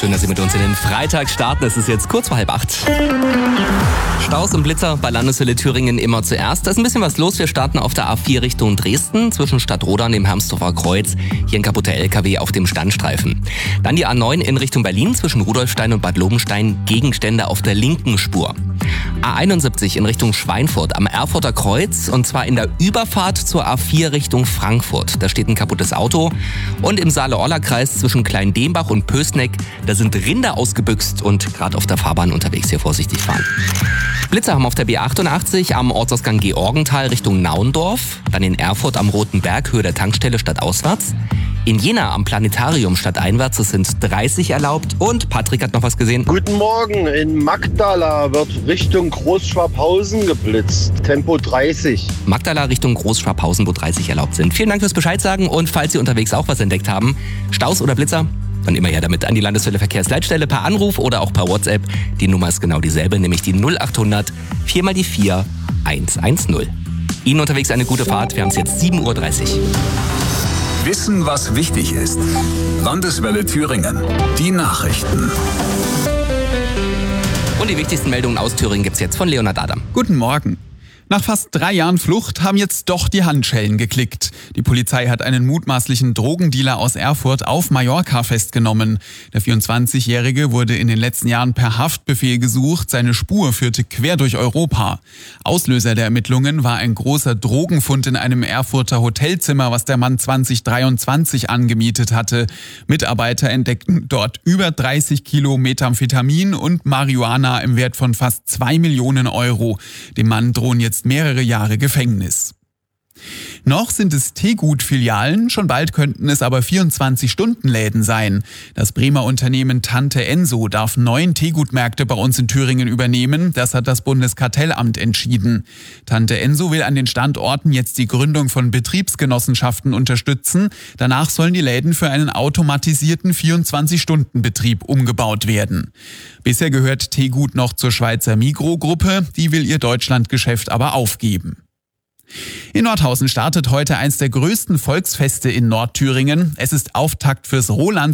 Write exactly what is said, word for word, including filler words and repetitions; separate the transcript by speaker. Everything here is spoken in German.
Speaker 1: Schön, dass Sie mit uns in den Freitag starten. Es ist jetzt kurz vor halb acht. Staus und Blitzer bei Landeshölle Thüringen immer zuerst. Da ist ein bisschen was los. Wir starten auf der A vier Richtung Dresden zwischen Stadtroda und dem Hermsdorfer Kreuz. Hier ein kaputter L K W auf dem Standstreifen. Dann die A neun in Richtung Berlin zwischen Rudolfstein und Bad Lobenstein. Gegenstände auf der linken Spur. A einundsiebzig in Richtung Schweinfurt am Erfurter Kreuz und zwar in der Überfahrt zur A vier Richtung Frankfurt. Da steht ein kaputtes Auto. Und im Saale-Orla-Kreis zwischen Klein-Dembach und Pößneck, da sind Rinder ausgebüxt und gerade auf der Fahrbahn unterwegs, hier vorsichtig fahren. Blitzer haben auf der B achtundachtzig am Ortsausgang Georgenthal Richtung Naundorf, dann in Erfurt am Roten Berg Höhe der Tankstelle stadtauswärts. In Jena am Planetarium stadteinwärts, es sind dreißig erlaubt. Und Patrick hat noch was gesehen.
Speaker 2: Guten Morgen, in Magdala wird Richtung Großschwabhausen geblitzt. Tempo dreißig.
Speaker 1: Magdala Richtung Großschwabhausen, wo dreißig erlaubt sind. Vielen Dank fürs Bescheid sagen und falls Sie unterwegs auch was entdeckt haben, Staus oder Blitzer, dann immer her damit an die Landeshölle Verkehrsleitstelle per Anruf oder auch per WhatsApp. Die Nummer ist genau dieselbe, nämlich die null achthundert vier mal die vier eins eins null. Ihnen unterwegs eine gute Fahrt, wir haben es jetzt sieben Uhr dreißig.
Speaker 3: Wissen, was wichtig ist. Landeswelle Thüringen. Die Nachrichten.
Speaker 1: Und die wichtigsten Meldungen aus Thüringen gibt's jetzt von Leonhard Adam.
Speaker 4: Guten Morgen. Nach fast drei Jahren Flucht haben jetzt doch die Handschellen geklickt. Die Polizei hat einen mutmaßlichen Drogendealer aus Erfurt auf Mallorca festgenommen. Der vierundzwanzigjährige wurde in den letzten Jahren per Haftbefehl gesucht. Seine Spur führte quer durch Europa. Auslöser der Ermittlungen war ein großer Drogenfund in einem Erfurter Hotelzimmer, was der Mann zwanzig dreiundzwanzig angemietet hatte. Mitarbeiter entdeckten dort über dreißig Kilo Methamphetamin und Marihuana im Wert von fast zwei Millionen Euro. Dem Mann drohen jetzt mehrere Jahre Gefängnis. Noch sind es Teegut-Filialen, schon bald könnten es aber vierundzwanzig-Stunden-Läden sein. Das Bremer Unternehmen Tante Enso darf neun Teegutmärkte bei uns in Thüringen übernehmen. Das hat das Bundeskartellamt entschieden. Tante Enso will an den Standorten jetzt die Gründung von Betriebsgenossenschaften unterstützen. Danach sollen die Läden für einen automatisierten vierundzwanzig-Stunden-Betrieb umgebaut werden. Bisher gehört Teegut noch zur Schweizer Migros-Gruppe. Die will ihr Deutschlandgeschäft aber aufgeben. In Nordhausen startet heute eins der größten Volksfeste in Nordthüringen. Es ist Auftakt fürs Roland